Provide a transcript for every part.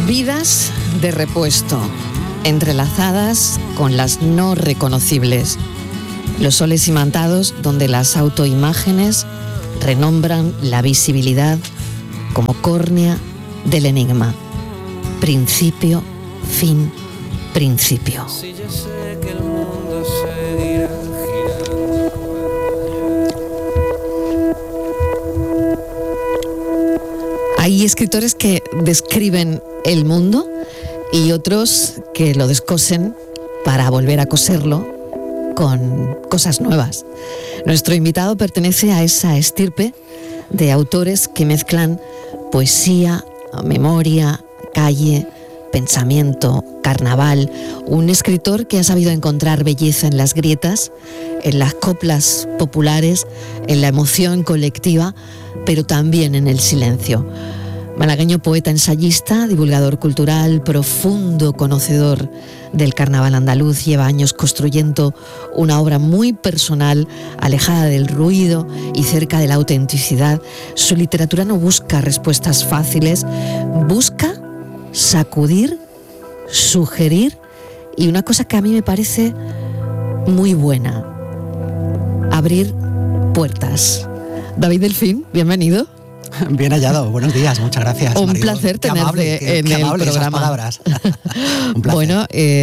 Vidas de repuesto, entrelazadas con las no reconocibles. Los soles imantados donde las autoimágenes renombran la visibilidad como córnea del enigma. Principio, fin, principio. Hay escritores que describen el mundo y otros que lo descosen para volver a coserlo con cosas nuevas. Nuestro invitado pertenece a esa estirpe de autores que mezclan poesía, memoria, calle, pensamiento, carnaval. Un escritor que ha sabido encontrar belleza en las grietas, en las coplas populares, en la emoción colectiva, pero también en el silencio. Malagueño, poeta, ensayista, divulgador cultural, profundo conocedor del carnaval andaluz, lleva años construyendo una obra muy personal, alejada del ruido y cerca de la autenticidad. Su literatura no busca respuestas fáciles, busca sacudir, sugerir y una cosa que a mí me parece muy buena, abrir puertas. David Delfín, bienvenido. Bien hallado, buenos días, muchas gracias. Un Marido. placer tenerte en el programa. Palabras. Un placer. Bueno,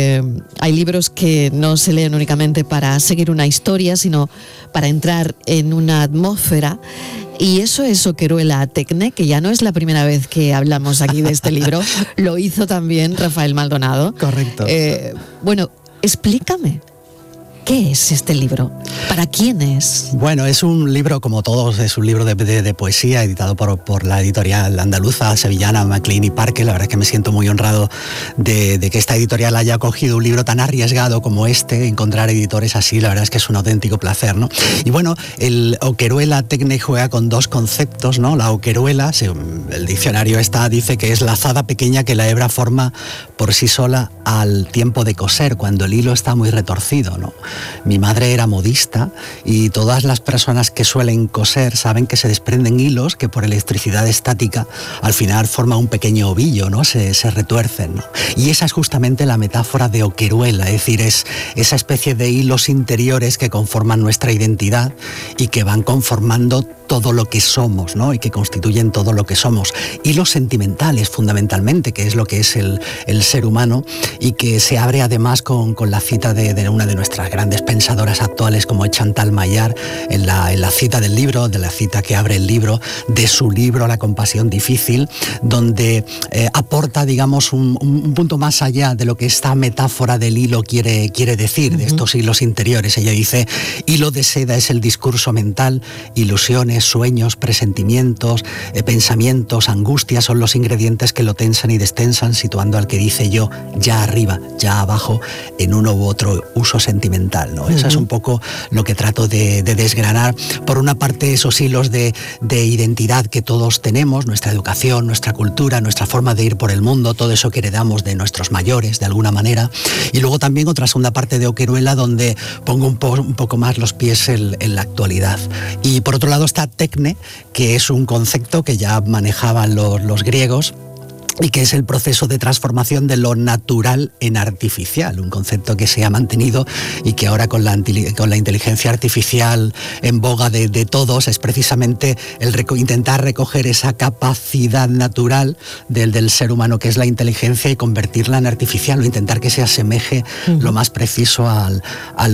hay libros que no se leen únicamente para seguir una historia, sino para entrar en una atmósfera. Y eso es Oqueruela Tecne, que ya no es la primera vez que hablamos aquí de este libro. Lo hizo también Rafael Maldonado. Correcto. Bueno, explícame. ¿Qué es este libro? ¿Para quién es? Bueno, es un libro, como todos, es un libro de poesía editado por la editorial andaluza, sevillana, Maclean y Parque. La verdad es que me siento muy honrado de que esta editorial haya cogido un libro tan arriesgado como este. Encontrar editores así, la verdad es que es un auténtico placer, ¿no? Y bueno, el Oqueruela Tecne juega con dos conceptos, ¿no? La oqueruela, el diccionario dice que es la azada pequeña que la hebra forma por sí sola al tiempo de coser, cuando el hilo está muy retorcido, ¿no? Mi madre era modista y todas las personas que suelen coser saben que se desprenden hilos que por electricidad estática al final forman un pequeño ovillo, ¿no? Se retuercen, ¿no? Y esa es justamente la metáfora de oqueruela, es decir, es esa especie de hilos interiores que conforman nuestra identidad y que van conformando todo lo que somos, ¿no? Y que constituyen todo lo que somos. Hilos sentimentales, fundamentalmente, que es lo que es el ser humano, y que se abre además con la cita de una de nuestras grandes pensadoras actuales, como Chantal Maillard, en la cita del libro, de la cita que abre el libro, de su libro La compasión difícil, donde aporta, digamos, un punto más allá de lo que esta metáfora del hilo quiere decir, de estos hilos interiores. Ella dice: hilo de seda es el discurso mental, ilusiones, sueños, presentimientos, pensamientos, angustias son los ingredientes que lo tensan y destensan, situando al que dice yo ya arriba, ya abajo, en uno u otro uso sentimental, ¿no? Eso es un poco lo que trato de desgranar. Por una parte, esos hilos de identidad que todos tenemos, nuestra educación, nuestra cultura, nuestra forma de ir por el mundo, todo eso que heredamos de nuestros mayores, de alguna manera. Y luego también otra segunda parte de Oqueruela, donde pongo un poco más los pies en la actualidad. Y por otro lado está Tecne, que es un concepto que ya manejaban los griegos, y que es el proceso de transformación de lo natural en artificial, un concepto que se ha mantenido y que ahora con la inteligencia artificial en boga de todos es precisamente intentar recoger esa capacidad natural del ser humano, que es la inteligencia, y convertirla en artificial, o intentar que se asemeje lo más preciso a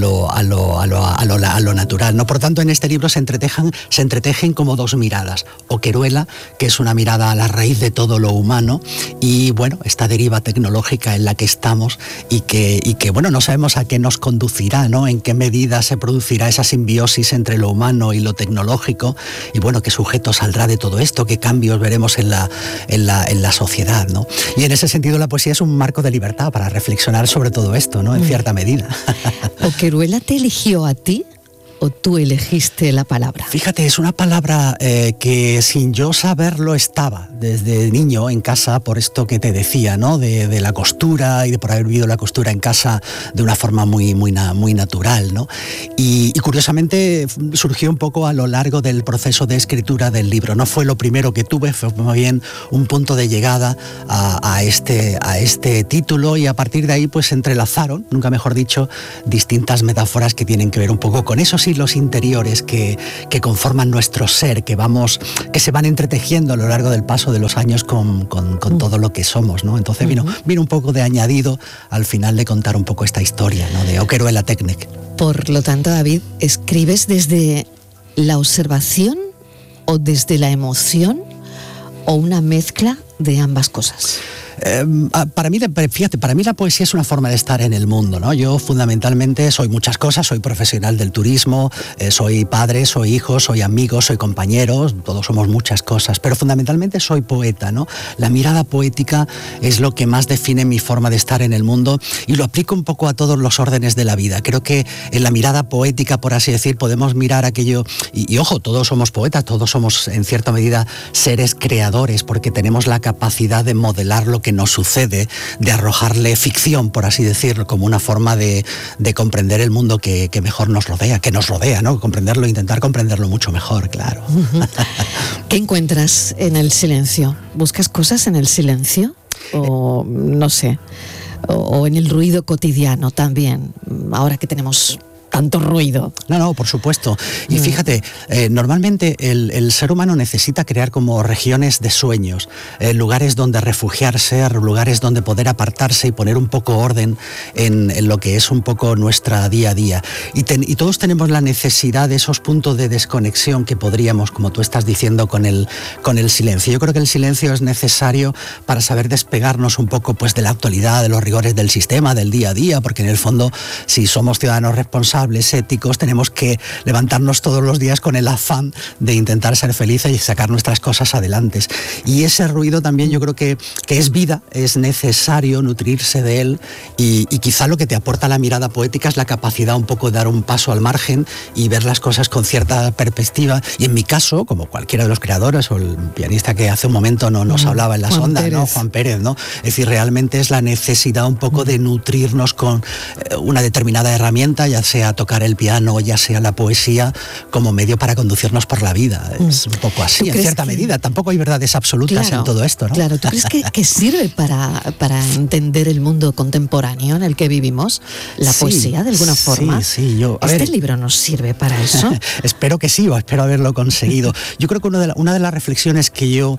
lo natural, ¿no? Por tanto, en este libro se entretejen como dos miradas: Oqueruela, que es una mirada a la raíz de todo lo humano, y bueno, esta deriva tecnológica en la que estamos y que bueno, no sabemos a qué nos conducirá, ¿no? En qué medida se producirá esa simbiosis entre lo humano y lo tecnológico, y bueno, qué sujeto saldrá de todo esto, qué cambios veremos en la sociedad, ¿no? Y en ese sentido la poesía es un marco de libertad para reflexionar sobre todo esto, ¿no? En cierta medida. ¿Oqueruela te eligió a ti? o tú elegiste la palabra? Fíjate, es una palabra que sin yo saberlo estaba desde niño en casa, por esto que te decía, ¿no? De la costura y de por haber vivido la costura en casa de una forma muy natural, ¿no? Y curiosamente surgió un poco a lo largo del proceso de escritura del libro. No fue lo primero que tuve, fue más bien un punto de llegada a este título, y a partir de ahí pues se entrelazaron, nunca mejor dicho, distintas metáforas que tienen que ver un poco con esos hilos interiores que conforman nuestro ser, que se van entretejiendo a lo largo del paso de los años con todo lo que somos, ¿no? Entonces vino un poco de añadido al final de contar un poco esta historia, ¿no? De Oqueruela Tecnic. Por lo tanto, David, ¿escribes desde la observación o desde la emoción o una mezcla de ambas cosas? Para mí la poesía es una forma de estar en el mundo, ¿no? Yo fundamentalmente soy muchas cosas, soy profesional del turismo, soy padre, soy hijo, soy amigo, soy compañero, todos somos muchas cosas, pero fundamentalmente soy poeta, ¿no? La mirada poética es lo que más define mi forma de estar en el mundo, y lo aplico un poco a todos los órdenes de la vida. Creo que en la mirada poética, por así decir, podemos mirar aquello, y ojo, todos somos poetas, todos somos en cierta medida seres creadores, porque tenemos la capacidad de modelar lo que nos sucede, de arrojarle ficción, por así decirlo, como una forma de comprender el mundo que mejor nos rodea, ¿no? Comprenderlo, intentar comprenderlo mucho mejor, claro. ¿Qué encuentras en el silencio? ¿Buscas cosas en el silencio? O no sé, o en el ruido cotidiano también, ahora que tenemos tanto ruido. No, por supuesto. Y fíjate, normalmente el ser humano necesita crear como regiones de sueños, lugares donde refugiarse, lugares donde poder apartarse y poner un poco orden en lo que es un poco nuestra día a día. Y todos tenemos la necesidad de esos puntos de desconexión que podríamos, como tú estás diciendo, con el silencio. Yo creo que el silencio es necesario para saber despegarnos un poco pues de la actualidad, de los rigores del sistema, del día a día, porque en el fondo, si somos ciudadanos responsables, éticos, tenemos que levantarnos todos los días con el afán de intentar ser felices y sacar nuestras cosas adelante. Y ese ruido también yo creo que es vida, es necesario nutrirse de él, y quizá lo que te aporta la mirada poética es la capacidad un poco de dar un paso al margen y ver las cosas con cierta perspectiva. Y en mi caso, como cualquiera de los creadores o el pianista que hace un momento nos hablaba en las ondas, ¿no? Juan Pérez, ¿no? Es decir, realmente es la necesidad un poco de nutrirnos con una determinada herramienta, ya sea tocar el piano, ya sea la poesía, como medio para conducirnos por la vida. Es un poco así, en cierta medida. Tampoco hay verdades absolutas en todo esto, ¿no? Claro, ¿tú crees que sirve para entender el mundo contemporáneo en el que vivimos, la poesía, de alguna forma? Sí. ¿Este libro nos sirve para eso? Espero que sí, o espero haberlo conseguido. Yo creo que una de las reflexiones que yo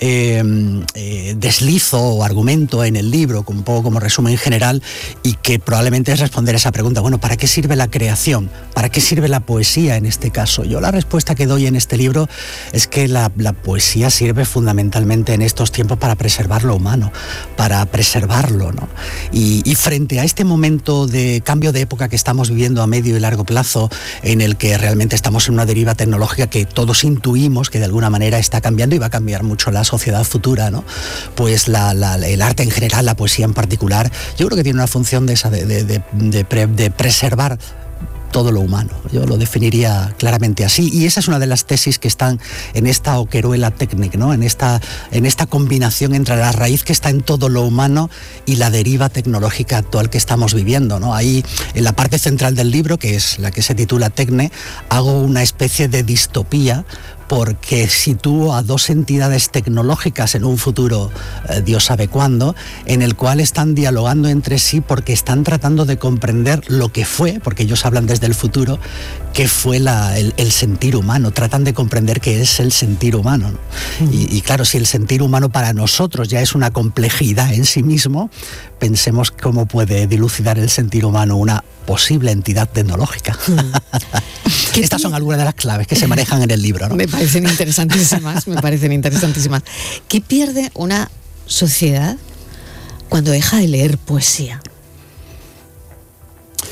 deslizo o argumento en el libro, un poco como resumen general, y que probablemente es responder a esa pregunta, bueno, ¿para qué sirve la creación? ¿Para qué sirve la poesía en este caso? Yo la respuesta que doy en este libro es que la poesía sirve fundamentalmente en estos tiempos para preservar lo humano, para preservarlo, ¿no? Y frente a este momento de cambio de época que estamos viviendo a medio y largo plazo, en el que realmente estamos en una deriva tecnológica que todos intuimos que de alguna manera está cambiando y va a cambiar mucho la sociedad futura, ¿no? Pues el arte en general, la poesía en particular, yo creo que tiene una función de preservar todo lo humano. Yo lo definiría claramente así, y esa es una de las tesis que están en esta Oqueruela Tecnic, ¿no? En esta combinación entre la raíz que está en todo lo humano y la deriva tecnológica actual que estamos viviendo, ¿no? Ahí, en la parte central del libro, que es la que se titula Tecne, hago una especie de distopía, porque sitúo a dos entidades tecnológicas en un futuro, Dios sabe cuándo, en el cual están dialogando entre sí porque están tratando de comprender lo que fue, porque ellos hablan desde el futuro, que fue el sentir humano, tratan de comprender qué es el sentir humano, ¿no? Y claro, si el sentir humano para nosotros ya es una complejidad en sí mismo, pensemos cómo puede dilucidar el sentir humano una posible entidad tecnológica. Estas son algunas de las claves que se manejan en el libro, ¿no? Me parecen interesantísimas. ¿Qué pierde una sociedad cuando deja de leer poesía?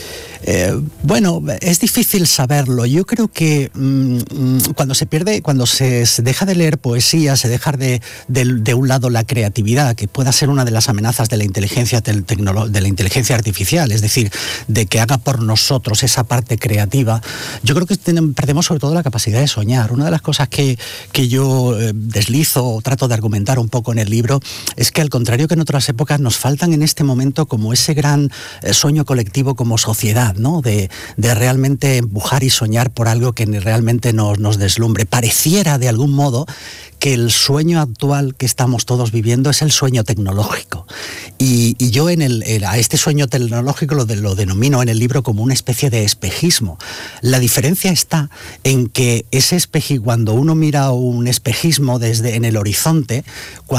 Bueno, es difícil saberlo. Yo creo que cuando se deja de leer poesía, se deja de un lado la creatividad, que pueda ser una de las amenazas de la inteligencia artificial, es decir, de que haga por nosotros esa parte creativa. Yo creo que perdemos sobre todo la capacidad de soñar. Una de las cosas que yo deslizo o trato de argumentar un poco en el libro es que, al contrario que en otras épocas, nos faltan en este momento como ese gran sueño colectivo como sociedad, ¿no? De realmente empujar y soñar por algo que realmente nos deslumbre. Pareciera de algún modo que el sueño actual que estamos todos viviendo es el sueño tecnológico. Y yo a este sueño tecnológico lo denomino en el libro como una especie de espejismo. La diferencia está en que ese cuando uno mira un espejismo en el horizonte,